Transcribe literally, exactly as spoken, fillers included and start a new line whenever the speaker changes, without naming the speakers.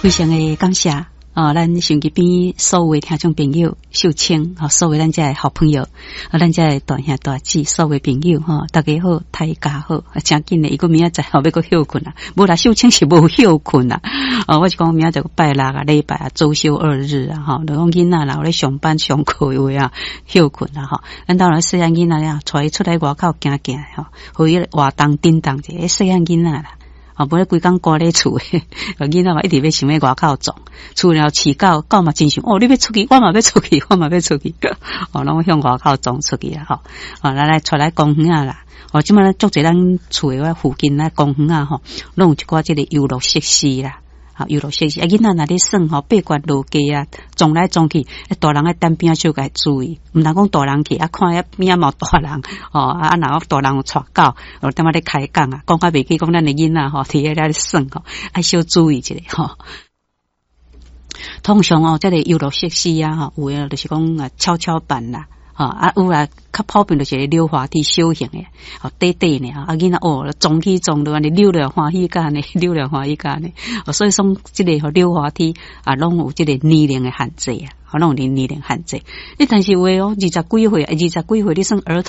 非常的感谢哦，咱手机边所有的听众朋友、秀清哦，所有咱这好朋友，啊，咱这大兄大姐，所有朋友哈，大家好，大家好，真紧的，伊个明仔载后要个休困啦，无啦，秀清是无休困啦，哦，我是讲明仔载个拜六啊、礼拜啊、周休二日啊，哈，就讲囡仔啦，有咧上班上课的话啊，休困啦，哈，咱当然细汉囡仔呀，带伊出来外口行行哈，互伊活动叮当者，细汉囡仔啦。啊，不咧规工关咧厝诶，囡仔嘛一直要想要外口撞，除了饲狗，狗嘛真想哦，你要出去，我嘛要出去，我嘛要出去，哦，拢向外口撞出去啊，吼，哦，来来出来公园啊啦，哦，即摆咧足侪咱厝诶附近咧公园啊，吼，拢有一寡即个游乐设施啦。啊，游乐设施啊，囡仔那咧耍吼，八卦落街啊，撞来撞去，大人喺单边小该注意，唔通讲大人去啊，看遐边冇大人哦，啊，然后大人有带狗，哦，点仔咧开讲啊，讲较袂记讲咱的囡仔吼，伫遐咧耍吼，爱小注意一下吼。通常哦，这个游乐设施啊，吼，有诶就是讲啊，跷跷板啦。啊啊有啊，较普遍就是溜滑梯小型诶，哦短短诶啊，囡仔哦撞起撞落安尼溜了欢喜干呢，溜了欢喜干呢。哦，所以说即个溜滑梯啊，拢有即个年龄诶限制啊，拢有年龄限制。你但是话哦，二十几岁，二十几岁你算儿童。